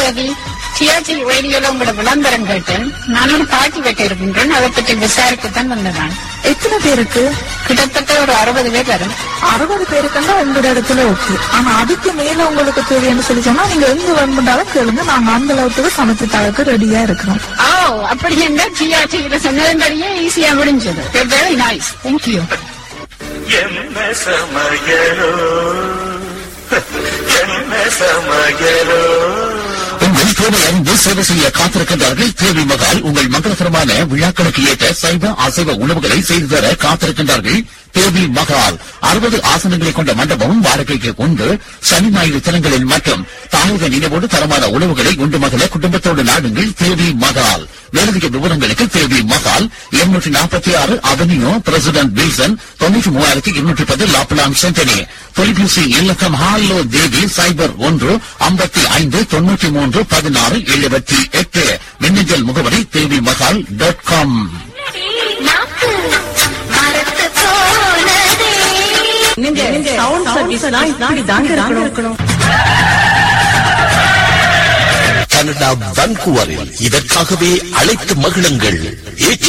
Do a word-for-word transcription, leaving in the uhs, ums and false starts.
அன்றைக்கு டிஆர்டி ரேடியோல உங்களோட விளம்பரம் கேட்டேன். நான் ஒரு பாட்டி வைக்க இருக்கின்றேன். அதை பற்றி விசாரிக்கத்தான் வந்தேன். எத்தனை பேருக்கு? கிட்டத்தட்ட ஒரு அறுபது பேர் வரும். அறுபது பேருக்குன்னா உங்களோட இடத்துல ஓகே. ஆனா அதுக்கு மேல உங்களுக்கு தேவைன்னு சொல்லி சொன்னா நீங்க எங்க வேணும்னாலும் கேளுங்க. நாங்க அந்த அளவுக்கு சமைச்சு தரக்கு ரெடியா இருக்கிறோம். ஓ, அப்படி என்ன டிஆர்டியில சொன்னதன்படியே ஈஸியா முடிஞ்சது. Very nice, thank you. என்ன சமயரோ என்ன சமயரோ. உங்கள் தேவை அறிந்து சேவை செய்ய காத்திருக்கின்றார்கள் தேவி மகால். உங்கள் மங்களகரமான விழாக்களுக்கு ஏற்ற சைவ அசைவ உணவுகளை செய்து தர காத்திருக்கின்றார்கள் தேவி மகால். அறுபது ஆசனங்களை கொண்ட மண்டபமும் வாடகைக்கு உண்டு. சனி ஞாயிறு தினங்களில் மற்றும் தாயக நினைவோடு தரமான உணவுகளை உண்டு மகள குடும்பத்தோடு நாடுங்கள் தேவி மகால். மேலதிக விவரங்களுக்கு தேவி மகால் இருநூற்றி நாற்பத்தி ஆறு அவென்யூ பிரசிடென்ட் வில்சன் தொன்னூற்றி மூவாயிரத்தி இருநூற்றி பத்து லாப்லான் சென்டனி. தொலைபேசி இலக்கம் ஹாலோ தேவி சைபர் ஒன்று ஐம்பத்தி ஐந்து தொன்னூற்றி மூன்று பதினாறு எழுபத்தி எட்டு. மின்னஞ்சல் முகவரி தேவி மகால் டாட் காம். கனடா வான்கூவரில் இதற்காகவே அழைத்து மகிழுங்கள். ஏச்